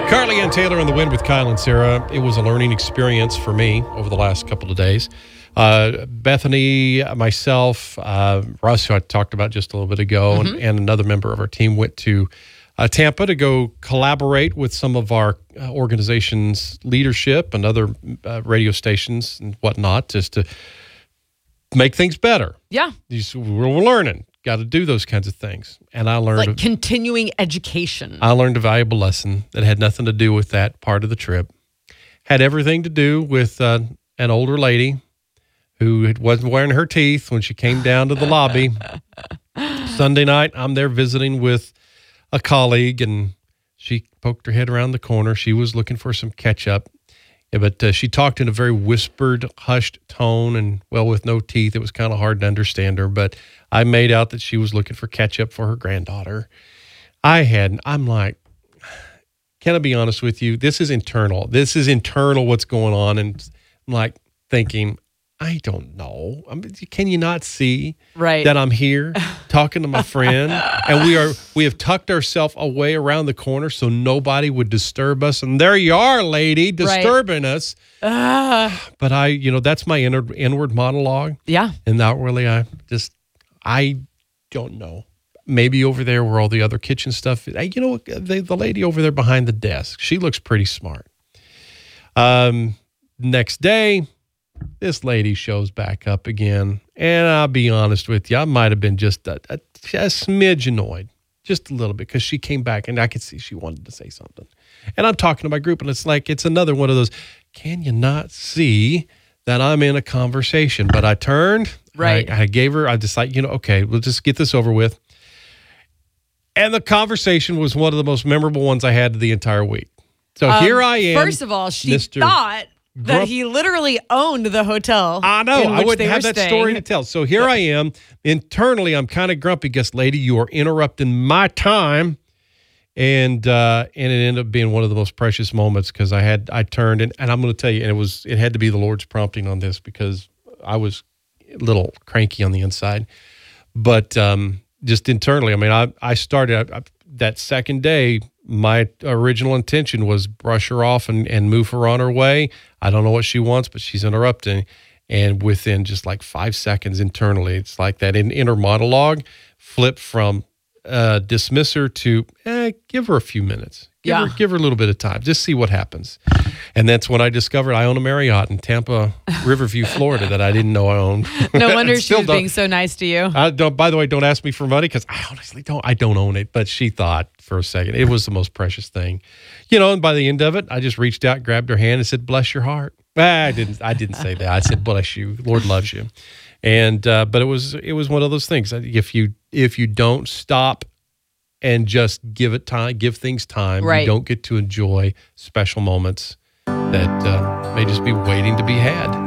Carly Ann Taylor on the Wind with Kyle and Sarah. It was a learning experience for me over the last couple of days. Bethany, myself, Russ, who I talked about just a little bit ago, and another member of our team went to Tampa to go collaborate with some of our organization's leadership and other radio stations and whatnot, just to make things better. Yeah. We're learning. Got to do those kinds of things. And I learned like continuing education. I learned a valuable lesson that had nothing to do with that part of the trip. Had everything to do with an older lady who wasn't wearing her teeth when she came down to the lobby. Sunday night, I'm there visiting with a colleague, and she poked her head around the corner. She was looking for some ketchup. Yeah, but she talked in a very whispered, hushed tone, and, well, with no teeth, it was kind of hard to understand her. But I made out that she was looking for ketchup for her granddaughter. I'm like, can I be honest with you? This is internal. This is internal what's going on. And I'm like thinking, I don't know. Can you not see that I'm here talking to my friend? And we have tucked ourselves away around the corner so nobody would disturb us. And there you are, lady, disturbing us. But that's my inward monologue. Yeah. And outwardly, I don't know. Maybe over there where all the other kitchen stuff, the lady over there behind the desk, she looks pretty smart. Next day, this lady shows back up again, and I'll be honest with you, I might have been just a smidge annoyed, just a little bit, because she came back, and I could see she wanted to say something. And I'm talking to my group, and it's another one of those, can you not see that I'm in a conversation? But I turned, I gave her, I decided, okay, we'll just get this over with. And the conversation was one of the most memorable ones I had the entire week. So here I am. First of all, she thought that he literally owned the hotel. I know. I wouldn't have that story to tell. So here I am. Internally, I'm kind of grumpy because, lady, you are interrupting my time. And it ended up being one of the most precious moments because I turned and I'm going to tell you, and it had to be the Lord's prompting on this because I was a little cranky on the inside. But just internally, I started that second day. My original intention was brush her off and move her on her way. I don't know what she wants, but she's interrupting. And within just like 5 seconds internally, it's like that inner monologue flipped from dismiss her to give her a few minutes. Give her a little bit of time. Just see what happens. And that's when I discovered I own a Marriott in Tampa, Riverview, Florida that I didn't know I owned. No wonder she was being so nice to you. By the way, don't ask me for money because I honestly don't. I don't own it. But she thought for a second it was the most precious thing. And by the end of it, I just reached out, grabbed her hand and said, bless your heart. I didn't say that. I said, bless you. Lord loves you. And but it was one of those things. If you don't stop and just give things time, you don't get to enjoy special moments that may just be waiting to be had.